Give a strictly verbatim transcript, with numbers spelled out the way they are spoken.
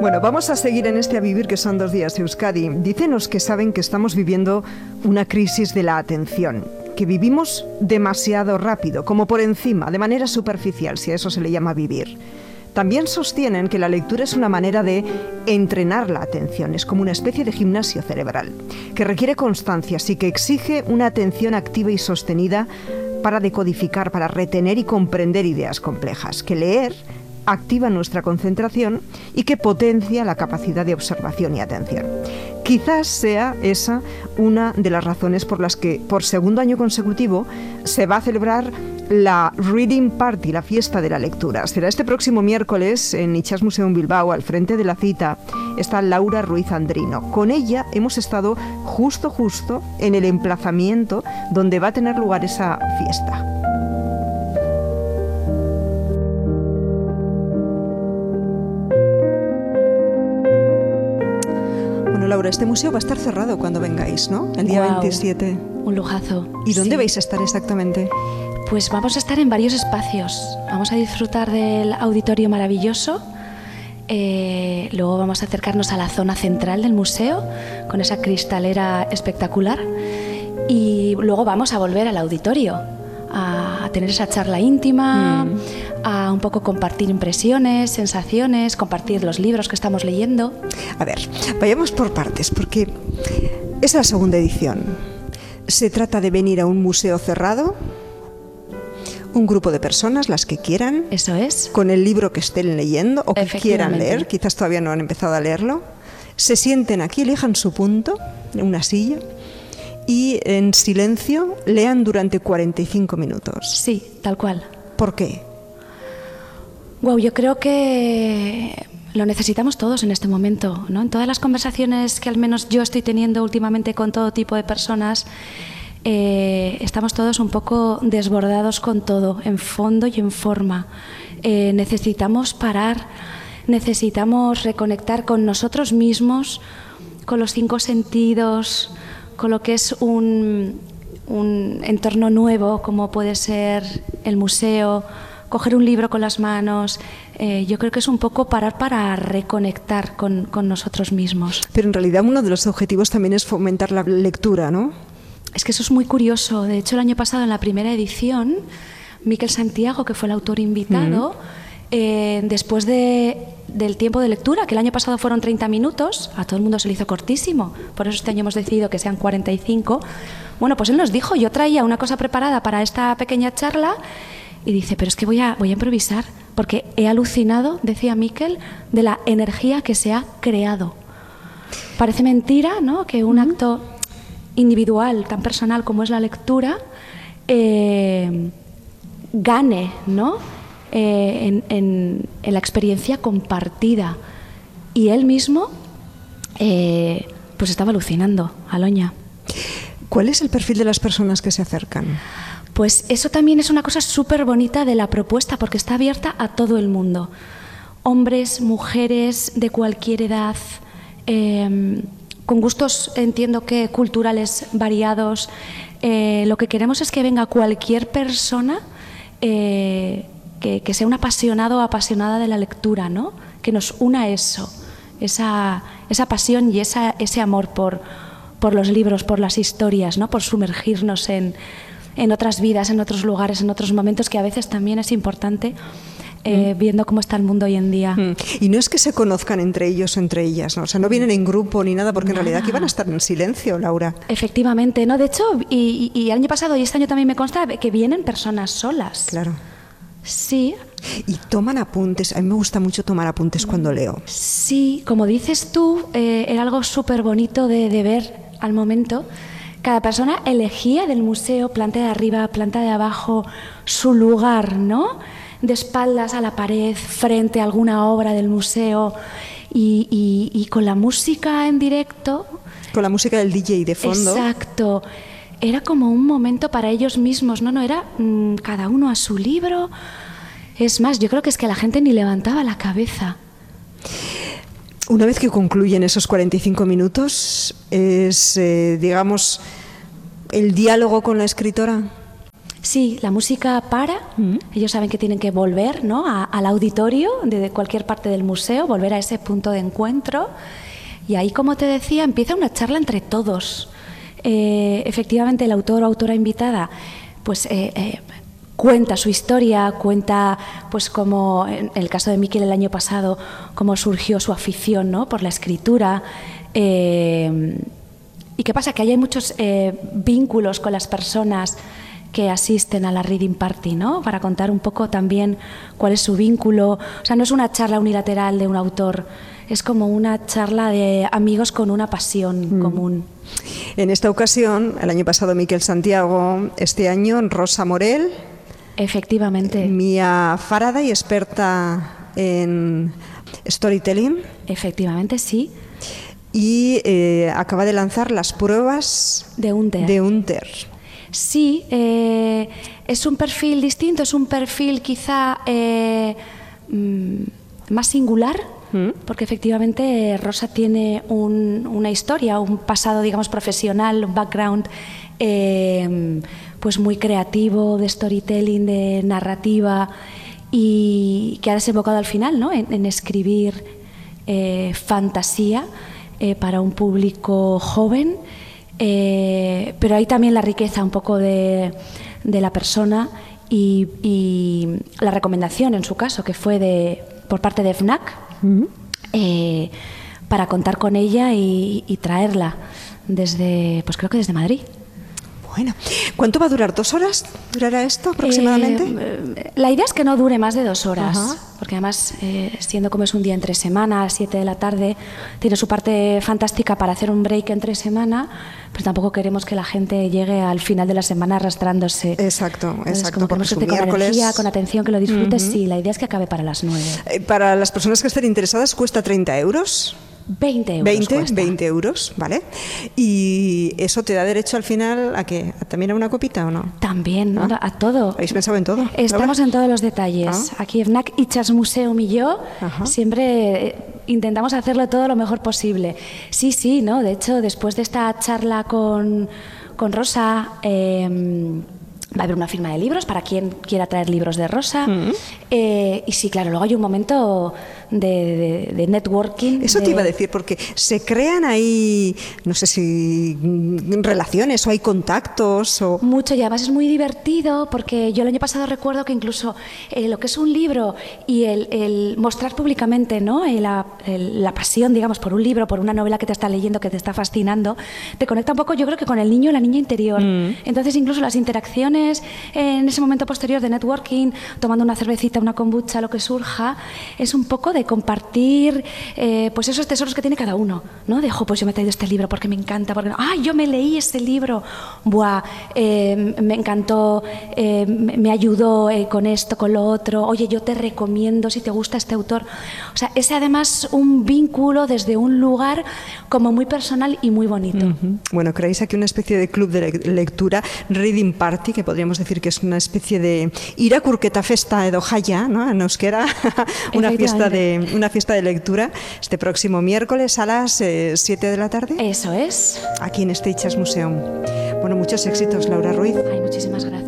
Bueno, vamos a seguir en este A Vivir, que son dos días, Euskadi. Dicen los que saben que estamos viviendo una crisis de la atención, que vivimos demasiado rápido, como por encima, de manera superficial, si a eso se le llama vivir. También sostienen que la lectura es una manera de entrenar la atención, es como una especie de gimnasio cerebral, que requiere constancia, así que exige una atención activa y sostenida para decodificar, para retener y comprender ideas complejas, que leer activa nuestra concentración y que potencia la capacidad de observación y atención. Quizás sea esa una de las razones por las que por segundo año consecutivo se va a celebrar la Reading Party, la fiesta de la lectura. Será este próximo miércoles en Itxas Museum Bilbao. Al frente de la cita está Laura Ruiz Andrino. Con ella hemos estado justo, justo en el emplazamiento donde va a tener lugar esa fiesta. Laura, este museo va a estar cerrado cuando vengáis, ¿no? El día wow, veintisiete. Un lujazo. ¿Y dónde sí. vais a estar exactamente? Pues vamos a estar en varios espacios. Vamos a disfrutar del auditorio maravilloso. Eh, luego vamos a acercarnos a la zona central del museo, con esa cristalera espectacular. Y luego vamos a volver al auditorio, a, a tener esa charla íntima, mm. a un poco compartir impresiones, sensaciones, compartir los libros que estamos leyendo. A ver, vayamos por partes, porque es la segunda edición. Se trata de venir a un museo cerrado, un grupo de personas, las que quieran. Eso es. Con el libro que estén leyendo o que quieran leer, quizás todavía no han empezado a leerlo. Se sienten aquí, elijan su punto, en una silla, y en silencio lean durante cuarenta y cinco minutos. Sí, tal cual. ¿Por qué? Wow, yo creo que lo necesitamos todos en este momento, ¿no? En todas las conversaciones que al menos yo estoy teniendo últimamente con todo tipo de personas, eh, estamos todos un poco desbordados con todo, en fondo y en forma. Eh, necesitamos parar, necesitamos reconectar con nosotros mismos, con los cinco sentidos, con lo que es un, un entorno nuevo, como puede ser el museo, coger un libro con las manos. Eh, yo creo que es un poco parar para reconectar con, con nosotros mismos. Pero en realidad uno de los objetivos también es fomentar la lectura, ¿no? Es que eso es muy curioso. De hecho, el año pasado, en la primera edición, Miquel Santiago, que fue el autor invitado, mm. eh, después de, del tiempo de lectura, que el año pasado fueron treinta minutos, a todo el mundo se le hizo cortísimo, por eso este año hemos decidido que sean cuarenta y cinco. Bueno, pues él nos dijo, yo traía una cosa preparada para esta pequeña charla, y dice, pero es que voy a, voy a improvisar, porque he alucinado, decía Miquel, de la energía que se ha creado. Parece mentira, ¿no?, que un acto individual, tan personal como es la lectura, eh, gane, ¿no?, eh, en, en, en la experiencia compartida. Y él mismo, eh, pues estaba alucinando, Aloña. ¿Cuál es el perfil de las personas que se acercan? Pues eso también es una cosa súper bonita de la propuesta, porque está abierta a todo el mundo. Hombres, mujeres, de cualquier edad, eh, con gustos, entiendo que culturales variados. Eh, lo que queremos es que venga cualquier persona eh, que, que sea un apasionado o apasionada de la lectura, ¿no? Que nos una eso, esa, esa pasión y esa, ese amor por, por los libros, por las historias, ¿no? Por sumergirnos en... en otras vidas, en otros lugares, en otros momentos, que a veces también es importante, eh, mm. viendo cómo está el mundo hoy en día. Mm. Y no es que se conozcan entre ellos o entre ellas, ¿no? O sea, no vienen en grupo ni nada, porque nada. En realidad aquí van a estar en silencio, Laura. Efectivamente, ¿no? De hecho, y, y, y el año pasado y este año también me consta que vienen personas solas. Claro. Sí. Y toman apuntes. A mí me gusta mucho tomar apuntes cuando leo. Sí, como dices tú, eh, era algo súper bonito de, de ver al momento. Cada persona elegía del museo, planta de arriba, planta de abajo, su lugar, ¿no? De espaldas a la pared, frente a alguna obra del museo, y, y, y con la música en directo. Con la música del D J de fondo. Exacto. Era como un momento para ellos mismos, ¿no? No era mmm, cada uno a su libro. Es más, yo creo que es que la gente ni levantaba la cabeza. Una vez que concluyen esos cuarenta y cinco minutos, es, eh, digamos, el diálogo con la escritora. Sí, la música para, mm. ellos saben que tienen que volver, ¿no?, a, al auditorio de cualquier parte del museo, volver a ese punto de encuentro, y ahí, como te decía, empieza una charla entre todos. Eh, efectivamente, el autor o autora invitada pues eh, eh, cuenta su historia, cuenta, pues como en el caso de Miquel el año pasado, cómo surgió su afición, ¿no?, por la escritura. Eh, ¿Y qué pasa? Que ahí hay muchos eh, vínculos con las personas que asisten a la Reading Party, ¿no?, para contar un poco también cuál es su vínculo. O sea, no es una charla unilateral de un autor, es como una charla de amigos con una pasión mm. común. En esta ocasión, el año pasado Miquel Santiago, este año Rosa Morel. Efectivamente. Mía Faraday, experta en storytelling. Efectivamente, sí. Y eh, acaba de lanzar las pruebas de Hunter. De Hunter. Sí, eh, es un perfil distinto, es un perfil quizá eh, más singular, ¿Mm? porque efectivamente Rosa tiene un, una historia, un pasado, digamos, profesional, un background eh, pues muy creativo, de storytelling, de narrativa, y que ha desembocado al final, ¿no?, en, en escribir eh, fantasía eh, para un público joven. Eh, pero hay también la riqueza un poco de, de la persona y, y la recomendación en su caso, que fue de, por parte de FNAC, uh-huh. eh, para contar con ella y, y traerla desde, pues creo que desde Madrid. Bueno, ¿cuánto va a durar? ¿Dos horas durará esto aproximadamente? Eh, la idea es que no dure más de dos horas, Ajá. porque además, eh, siendo como es un día entre semana, a las siete de la tarde, tiene su parte fantástica para hacer un break entre semana, pero tampoco queremos que la gente llegue al final de la semana arrastrándose. Exacto, Entonces, exacto. Como queremos que esté con energía, con atención, que lo disfrutes, uh-huh. sí, la idea es que acabe para las nueve. Eh, para las personas que estén interesadas, ¿cuesta treinta euros? veinte euros veinte, cuesta. veinte euros, ¿vale? Y eso te da derecho al final a qué, también a una copita o no. También, ¿no? A todo. ¿Habéis pensado en todo? Estamos en todos los detalles. Ah. Aquí FNAC, Itxas Museum y yo Ajá. siempre intentamos hacerlo todo lo mejor posible. Sí, sí, ¿no? De hecho, después de esta charla con, con Rosa, eh, va a haber una firma de libros para quien quiera traer libros de Rosa. Mm. Eh, y sí, claro, luego hay un momento de, de, de networking. Eso de... te iba a decir, porque se crean ahí, no sé si relaciones o hay contactos. O... Mucho, y además es muy divertido, porque yo el año pasado recuerdo que incluso eh, lo que es un libro y el, el mostrar públicamente, ¿no?, el, la, el, la pasión, digamos, por un libro, por una novela que te está leyendo, que te está fascinando, te conecta un poco, yo creo que con el niño y la niña interior. Mm. Entonces, incluso las interacciones en ese momento posterior de networking, tomando una cervecita, una kombucha, lo que surja, es un poco de compartir eh, pues esos tesoros que tiene cada uno, ¿no? De, jo, pues yo me he traído este libro porque me encanta, porque no, ¡ay, yo me leí ese libro! ¡Buah! Eh, me encantó, eh, me ayudó eh, con esto, con lo otro, oye, yo te recomiendo si te gusta este autor. O sea, es además un vínculo desde un lugar como muy personal y muy bonito. Uh-huh. Bueno, creáis aquí una especie de club de lectura, Reading Party, que podríamos decir que es una especie de irakurketa festa edo jaia, ¿no?, en euskera, una fiesta de una fiesta de lectura este próximo miércoles a las eh, siete de la tarde. Eso es. Aquí en este Itxas Museum. Bueno, muchos éxitos, Laura Ruiz. Ay, muchísimas gracias.